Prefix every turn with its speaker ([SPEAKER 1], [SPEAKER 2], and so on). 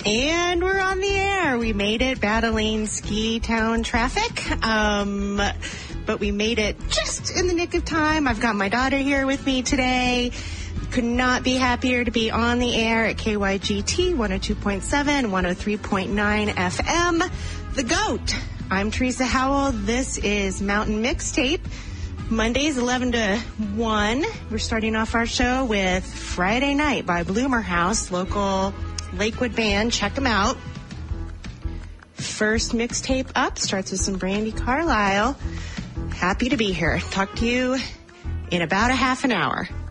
[SPEAKER 1] And we're on the air. We made it battling ski town traffic, but we made it just in the nick of time. I've got my daughter here with me today. Could not be happier to be on the air at KYGT 102.7, 103.9 FM. The GOAT. I'm Teresa Howell. This is Mountain Mixtape. Mondays 11 to 1. We're starting off our show with Friday Night by Bloomer House, local Lakewood band. Check them out. First mixtape up starts with some Brandi Carlile. Happy to be here. Talk to you in about a half an hour.